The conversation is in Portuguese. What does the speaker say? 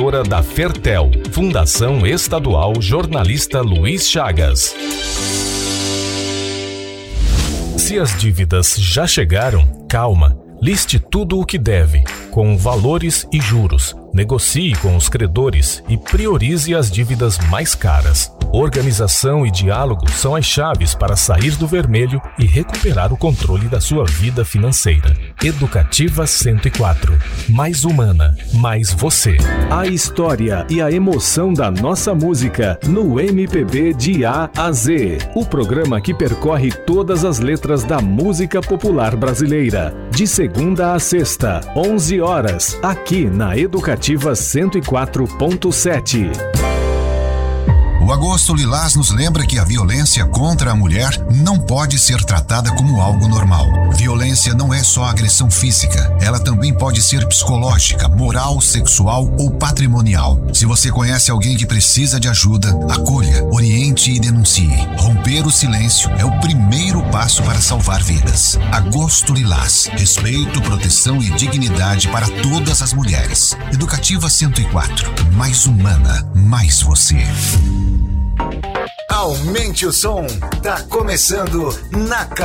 emissora da Fertel, Fundação Estadual Jornalista Luiz Chagas. Se as dívidas já chegaram, calma. Liste tudo o que deve, com valores e juros. Negocie com os credores e priorize as dívidas mais caras. Organização e diálogo são as chaves para sair do vermelho e recuperar o controle da sua vida financeira. Educativa 104. Mais humana, mais você. A história e a emoção da nossa música no MPB de A a Z. O programa que percorre todas as letras da música popular brasileira. De segunda a sexta, 11 horas, aqui na Educativa 104.7. O Agosto Lilás nos lembra que a violência contra a mulher não pode ser tratada como algo normal. Violência não é só agressão física, ela também pode ser psicológica, moral, sexual ou patrimonial. Se você conhece alguém que precisa de ajuda, acolha, oriente e denuncie. Romper o silêncio é o primeiro passo para salvar vidas. Agosto Lilás. Respeito, proteção e dignidade para todas as mulheres. Educativa 104. Mais humana, mais você. Aumente o som, tá começando Na Cara.